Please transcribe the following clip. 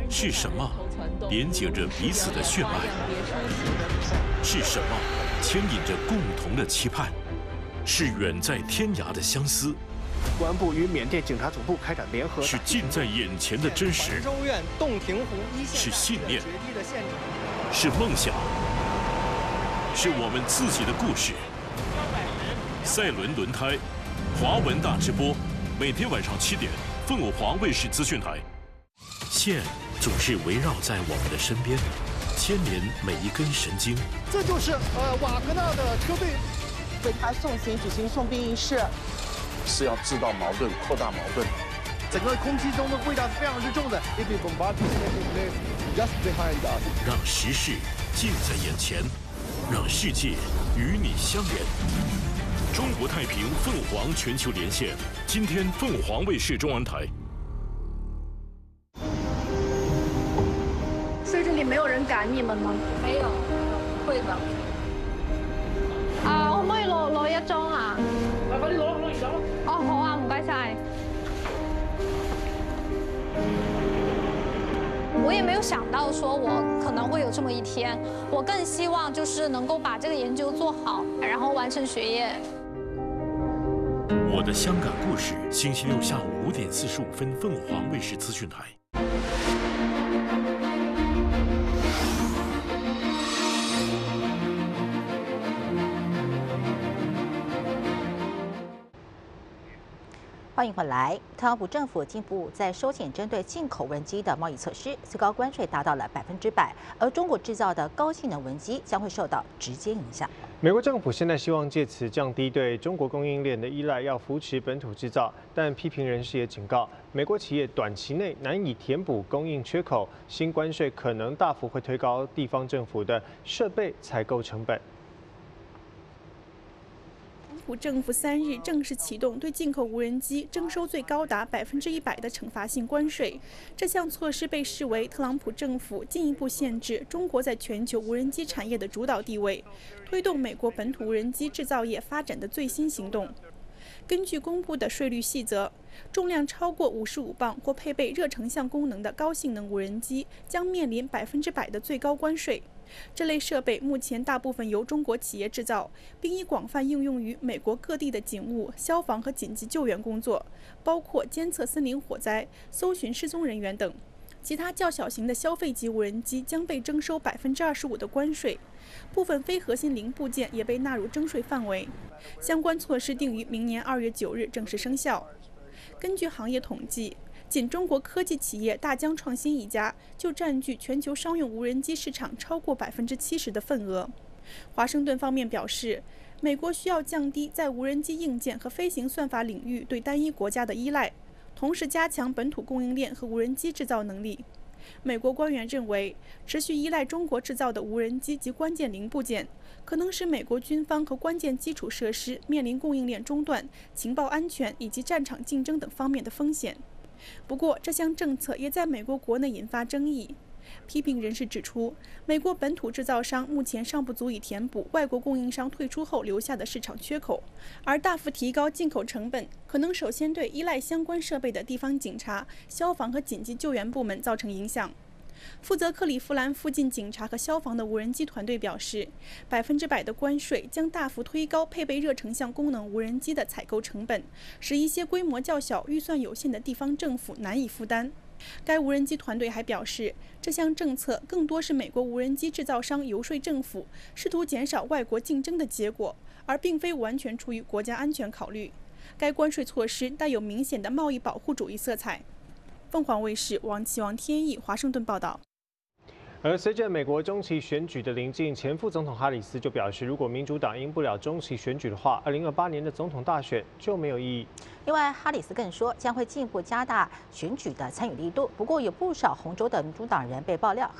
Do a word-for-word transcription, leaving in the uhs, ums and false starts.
是什么连接着彼此的血脉？是什么牵引着共同的期盼？是远在天涯的相思？ 公安部与缅甸警察总部开展联合， 是近在眼前的真实？ 州院洞庭湖一线是信念？是梦想？是我们自己的故事。赛轮轮胎，华文大直播，每天晚上七点，凤凰卫视资讯台。线总是围绕在我们的身边，牵连每一根神经。 这就是呃瓦格纳的车队为他送行举行送殡仪式， 是要制造矛盾、扩大矛盾。 整个空气中的味道是非常之重的。 让时事近在眼前，让世界与你相连。中国太平凤凰全球连线，今天凤凰卫视中文台。 所以这里没有人赶你们吗？ 沒有，會的。 啊，可唔可以攞攞一張啊？ 快快啲攞攞而家咯。 哦，好啊，唔該晒。我也没有想到说我可能会有这么一天，我更希望就是能够把这个研究做好，然后完成学业。 我的香港故事，星期六下午五点四十五分，凤凰卫视资讯台。 欢迎回来。特朗普政府进一步在收紧针对进口无人机的贸易措施，最高关税达到了百分之百，而中国制造的高性能无人机将会受到直接影响。 美国政府现在希望借此降低对中国供应链的依赖，要扶持本土制造，但批评人士也警告，美国企业短期内难以填补供应缺口，新关税可能大幅会推高地方政府的设备采购成本。 特朗普政府三日正式启动对进口无人机征收最高达百分之一百的惩罚性关税。这项措施被视为特朗普政府进一步限制中国在全球无人机产业的主导地位，推动美国本土无人机制造业发展的最新行动。根据公布的税率细则，重量超过五十五磅或配备热成像功能的高性能无人机将面临百分之百的最高关税。这类设备目前大部分由中国企业制造，并已广泛应用于美国各地的警务、消防和紧急救援工作，包括监测森林火灾、搜寻失踪人员等。其他较小型的消费级无人机将被征收百分之二十五的关税，部分非核心零部件也被纳入征税范围。相关措施定于明年二月九日正式生效。根据行业统计，仅中国科技企业大疆创新一家就占据全球商用无人机市场超过百分之七十的份额。华盛顿方面表示，美国需要降低在无人机硬件和飞行算法领域对单一国家的依赖，同时加强本土供应链和无人机制造能力。美国官员认为，持续依赖中国制造的无人机及关键零部件，可能使美国军方和关键基础设施面临供应链中断、情报安全以及战场竞争等方面的风险。不过，这项政策也在美国国内引发争议。批评人士指出，美国本土制造商目前尚不足以填补外国供应商退出后留下的市场缺口，而大幅提高进口成本，可能首先对依赖相关设备的地方警察、消防和紧急救援部门造成影响。负责克利夫兰附近警察和消防的无人机团队表示，百分之百的关税将大幅推高配备热成像功能无人机的采购成本，使一些规模较小、预算有限的地方政府难以负担。该无人机团队还表示，这项政策更多是美国无人机制造商游说政府，试图减少外国竞争的结果，而并非完全出于国家安全考虑。该关税措施带有明显的贸易保护主义色彩。凤凰卫视王启王天意华盛顿报道。 而随着美国中期选举的临近，前副总统哈里斯就表示，如果民主党赢不了中期选举的话，二零二八年的总统大选就没有意义。 另外，哈里斯更说将会进一步加大选举的参与力度。不过，有不少红州的民主党人被爆料